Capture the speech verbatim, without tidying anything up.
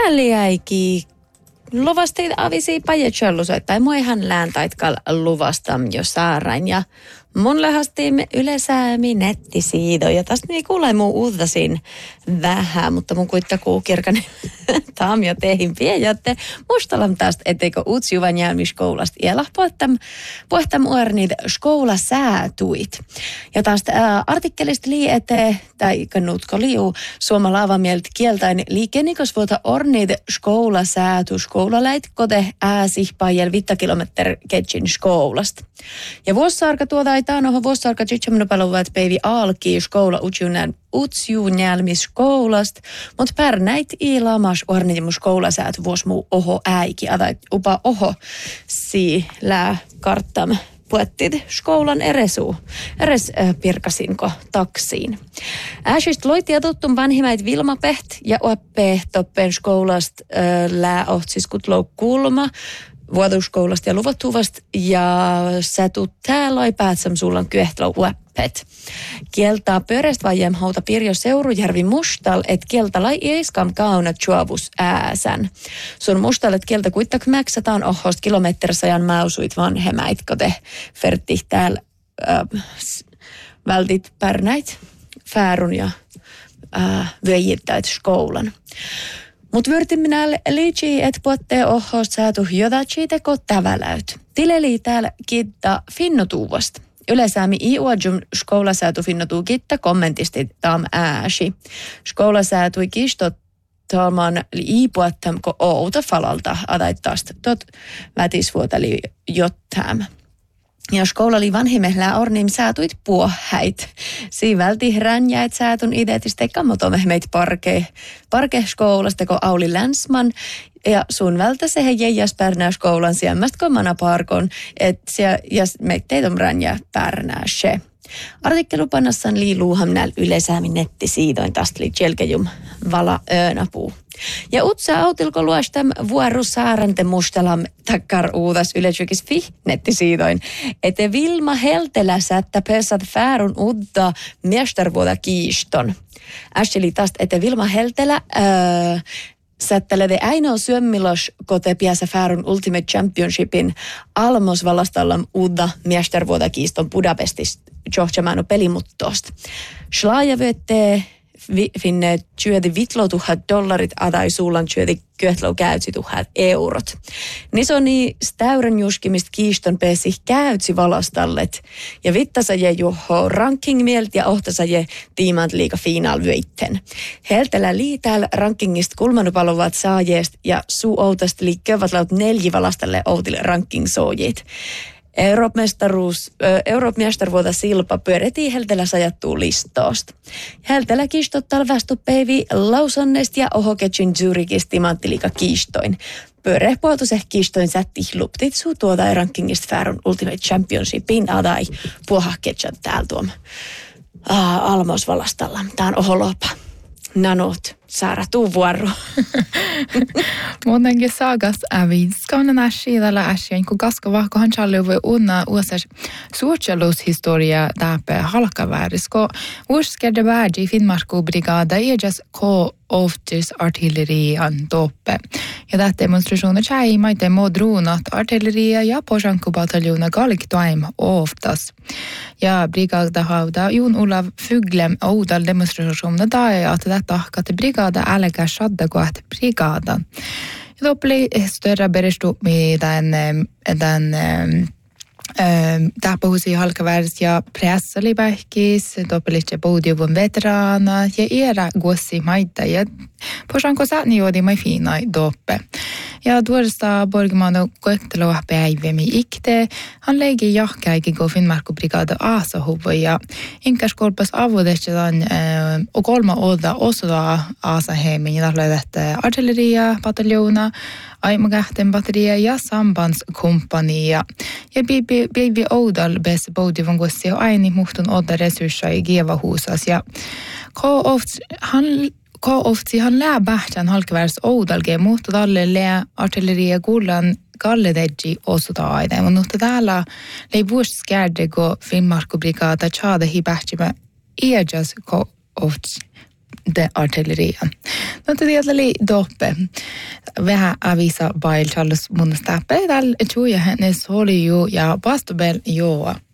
Käliäiki luvasti avisi pajetsellusa, tai mua ihan lääntaitkal luvasta jo saarain. Ja mun lähestiin ylesäämi nettisiido. Ja tästä niin kuulee mun uudasin vähän, mutta mun kuittakuu kirkani taamio teihin piejotte. Mustalam tästä, etteikö utsiuvan jälmiskoulasta iällä pohtam, pohtam uornid skoulasäätuit. Ja tästä ää, artikkelista lii ette, tai kannutko liu, suomala avamieltä kieltäin liikenikos vuota ornid skoulasäätu skoulalait kote ääsihpajel viittä kilometr ketsin skoulasta. Ja vuossarka tuota ei taanohan vuossarka tsitsamnupaluvat päivi alki skoula utsiunjälmis skoulast, mutta pärnäit ilamas ornidimus skoulasäätu vuos muu oho äiki, adai upa oho siilää karttam puettit skoulan eresuu, eres äh, pirkasinko taksiin. Äsist loitia tuttum vanhimait Vilma Peht ja oppe toppen skoulast äh, lää ohtsis kutlou kulma, vuotuskoulasta ja luvattuvasta, ja sä tuut täällä ei päätsam sullan kyehtlou ueppet. Kieltaa pörestä vajem hauta Pirjo Seurujärvi mustal, et kieltä lai eiskam kauna tjuavus ääsän. Sun mustal, et kieltä kuittak mäksätään ohost kilometrisajan mäusuit vanhemait, kote ferti täällä äh, vältit pärnäit, fäärun ja äh, vöjittäit skoulan. Mut vyrtin minä liitsi, et puotte ohost saatu jodatsi teko täväläyt. Tileli täällä kiittää finnotuvasta. Yleisäämi i uadjum skoulasäätu finnotuu kiittää kommentisti tam ääsi. Skoulasäätui kistot talman i puottamko outa falalta adaittaasta. Tot vätisvuoteli jottääm. Ja skoula oli vanhimmehllä orniim säätuit puohäit. Siinä välti ränjäit säätun ideetistä kammotomme meitä parke, parke skoulasta, kun Auli Länsman. Ja sun vältä se he jäijäs pärnää skoulan siemmästä komana parkon, että ja meitä teitä on ränjää pärnää se. Artikkelupannassan liiluuham näillä yleisäämin nettisiidoin tästä li tjelkejum vala öönapuu. Ja utsa autilko luostam vuoru saarante mustalam takkar uudas yleisykis fi nettisiidoin. Ete Vilma Heltelä sättä pesat fäärun udda mestarvuoda kiiston. Äsili tästä ete Vilma Heltelä öö, sättelede ainoa syömmilos kote piässä fäärun Ultimate Championshipin almos valastallam udda mestarvuoda kiiston Budapestista johtamanu pelimuttosta. Schlaja vötte finne työdi vitlo tuhat dollarit adai suullan työdi kyötlou käytsi tuhat eurot. Nisoni stäyrän juskimist kiiston pesi käytsi valastallet ja vittasa je juho ranking mielt ja ohtasa je tiimant liiga finaal vyitten. Heltelä liitääl rankingist kulmanupalovat saajeest ja suu outast liikkövät laut nelji valastalle outille ranking soojit. Euroopmestaruus, Euroopmestaruuta Silpa pyöretii Heltelä sajattuu listoosta. Heltelä kiistottal västu päivi Lausannest ja Ohoketsin Zürikist timanttiliika kiistoin. Pyöreä puoltuseh kiistoin sätti luptit suu tuota rankingist fäärun Ultimate Championshipin adai puohaketsan täällä tuom almosvalastalla. Tää on oholopa. Nanot, Saara, tuu vuoro. Muutenkin saagas äviskaunen äskeidellä äsken, kun kaskava, kun hän challi voi unna uusas suotselushistoria täpä halkavääris, kun uuskerda väärdi Finnmarku brigada ejas ko oftis artillerian toppe. Ja tätä demonstrationer tjäi maite modrunat artilleria ja pojankubataljoona galktoim oftas. Ja brigada havda Jon Olav Fuglem oudal demonstrationer tai att detta att brigada älga shadda koht brigadan. Ja då blir större berestu med den den Täppähusi halkavärs ja pressali pähkis, doppelitse podium veterana ja era gossi maita ja posanko saatni jodi mai finai doppe. Ja tuosta borgmano koettelua päivämi ikte, han lägger jahkäikin kun Finnmarku brigada Aasahuvo ja inkas kolpas avuudestaan och kolma oda osoda Aasahemin ja löydät artilleria pataljoona, aimakähten batteria ja sambandskompania. Ja Baby Oudal bes podium gossi ja aini muhtun odda resursser i geva husas ja ko oft han Ko ofti han lää bähtän halkavärs Oudalge muuttu talle lää artilleria kullan galledeggi osudaide. Mutta täällä lei vuosi skärde ko Finnmarku brigada chada hi bähtsimä ejas ko ofti de artillerian. No tuli oli doppe. Vähän avisa bail Charles mun stappe. Tällä tjuja hänes oli ju ja pastobel joa.